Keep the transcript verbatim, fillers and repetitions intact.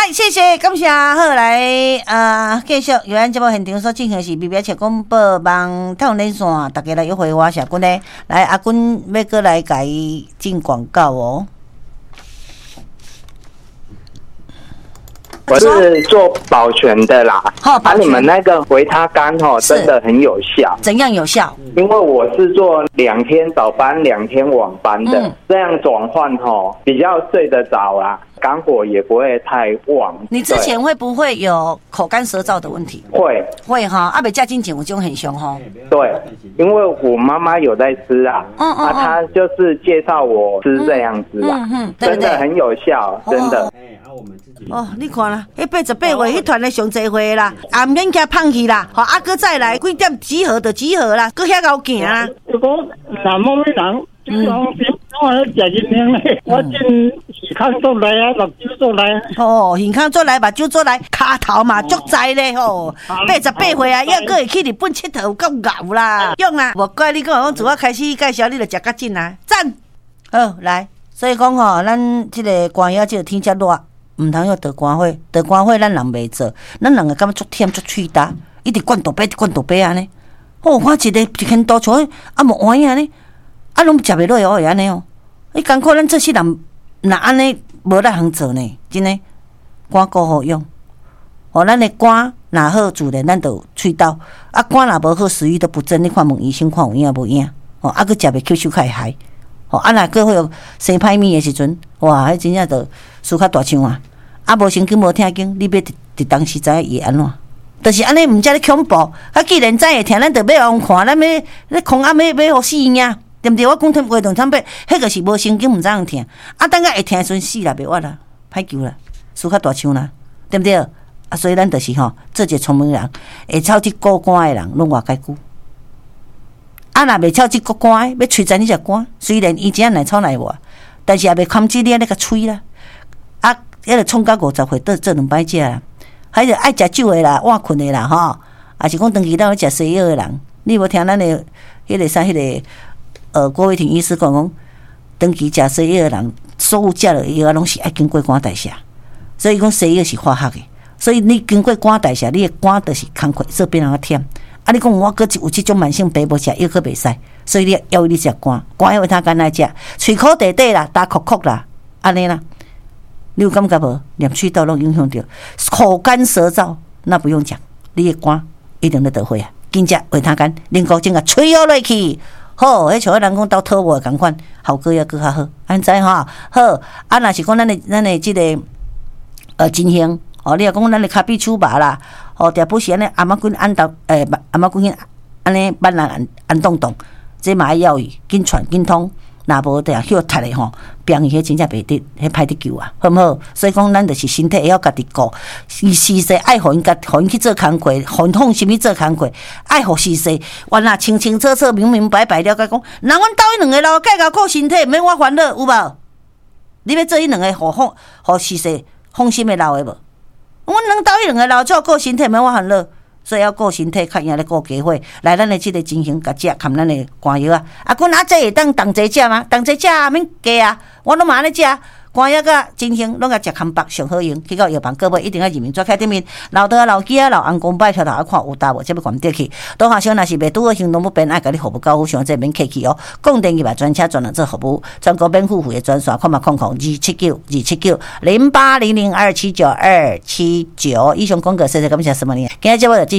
来，谢谢，感谢。好来，呃，继续由咱节目现场所进行是比表切广播网太阳连线，大家来约会我小君呢。来，阿君要过来改进广告哦。 我是做保全的啦， 好， 啊，你们那个维他甘哦，真的很有效。 怎样有效？ 因为我是做两天早班、两天晚班的，嗯、这样转换哦，比较睡得着啦，肝火也不会太旺。 你之前会不会有口干舌燥的问题？ 会， 会哈，阿北加进前有种很凶哈。 对，因为我妈妈有在吃啊，嗯嗯嗯啊，她就是介绍我吃这样子啊，嗯嗯对对真的很有效，真的。 哦，你看啦，迄八十八岁迄团的上侪岁啦，也唔免惊放弃啦，好阿哥再来几点集合就集合啦，搁遐高行啦。 如果南某的人，就讲我咧食热量咧，我真健康做来啊，目睭做来。 哦，健康做来，目睭做来，骹头嘛足在咧吼。八十八岁啊，还搁会去日本佚佗，够牛啦。用啊，无怪你讲，我自我开始介绍，你就食较紧啊。赞，好来，所以讲吼，咱即个寒夜即个天遮热。唔通要得肝火，得肝火咱人袂做，咱人会感觉足忝足喙焦，一直灌肚杯，灌肚杯安尼。哦，我一个一天多像啊无完安尼，啊拢食袂落哦安尼哦。你艰苦咱这些人，若安尼无咱通做呢，真诶，肝够好用。哦，咱的肝若好，自然咱就喙焦。啊，肝若无好，食欲都不振，你看问医生看有影无影？哦，啊，佮食袂吸收较会害。哦，啊，若个会有生歹物的时阵，哇，迄真正就输较大枪啊！啊，无神经无听经，你要伫当时知影伊安怎？就是安尼，毋遮咧恐怖。啊，既然知会听，咱就要互看，咱要咧空暗要要互死命，对毋对？我讲听话动参八，迄个是无神经，毋知影听。啊，等下会听时阵死啦，袂活啦，歹救啦，输较大枪啦，对毋对？啊，所以咱就是吼，做一个聪明人，会操即顾肝的人，拢偌解久。啊，若袂超即个肝，要吹在你只肝，虽然伊真来吵来我，但是也袂控制你那个喙啦。啊，迄个创到五十岁，倒做两摆食啦。还是爱食酒的啦，晚困的啦，吼，也是讲长期当食西药的人，你无听咱的迄个啥迄个呃郭伟霆医师讲讲，长期食西药的人，所有食的药拢是爱经过肝代谢，所以讲西药是化学的，所以你经过肝代谢，你的肝就是工课做变人忝。啊！你讲我搁有即种慢性病无食药搁袂使，所以你要你食肝，肝要他干来食，喙口地地啦，打哭哭啦，安尼啦，你有感觉无？连喙道拢影响到，口干舌燥，那不用讲，你的肝一定咧得会啊！紧食维他甘，啉高精啊，吹落落去，好，迄像人讲到吐沫共款，效果也搁较好，安知吼？好，啊，若是讲咱的咱的即、这个呃金星。哦，你若讲咱的卡比手麻啦，哦，定不是安尼阿妈滚按到诶，阿妈滚安尼慢人按按动动，这嘛要伊紧传紧通，若无定休踢的吼，病伊迄真正袂得，迄歹得救啊，好毋好？所以讲，咱就是身体会晓家己顾，伊时势爱互因家，互因去做工课，互因放心去做工课，爱互时势，原来清清楚楚、明明白白了解讲，人阮斗伊两个咯，介绍顾身体，免我烦恼，有无？你要做伊两个互放，互时势放心的留的无？阮能斗伊两个老照顾身体，免我烦恼，所以要顾身体，较赢咧顾家伙。来，咱的即个情形，甲食含咱的肝药啊。啊，阮啊，这会当同齐食吗？同齐食啊，免加啊。我拢嘛安尼食，肝药甲真形拢甲食含白上好用。去到药房各位一定要认明抓开顶面，老豆啊、老鸡啊、老翁公摆跳头啊看有搭无，才要关得去。多下想若是袂拄好行动不便，爱甲你服务高，上这免客气哦。讲电话专车专人做服务，全国免付费的专线，看嘛空空二七九二七九零八零零二七九二七九。以上广告谢谢感谢什么呢？今日节目就进。